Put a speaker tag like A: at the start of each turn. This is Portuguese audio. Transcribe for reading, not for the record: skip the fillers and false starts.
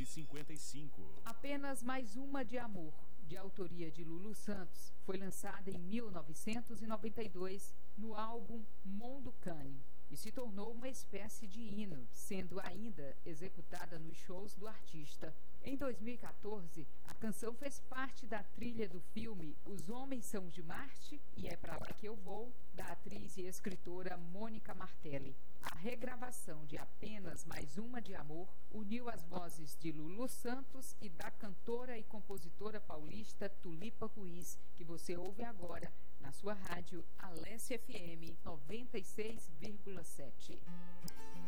A: 1955.
B: Apenas Mais Uma de Amor, de autoria de Lulu Santos, foi lançada em 1992 no álbum Mondokane e se tornou uma espécie de hino, sendo ainda executada nos shows do artista. Em 2014, a canção fez parte da trilha do filme Os Homens São de Marte e É Pra Lá Que Eu Vou, da atriz e escritora Mônica Martelli. A regravação de Apenas Mais Uma de Amor uniu as vozes de Lulu Santos e da cantora e compositora paulista Tulipa Ruiz, que você ouve agora na sua rádio Alessia FM 96,7.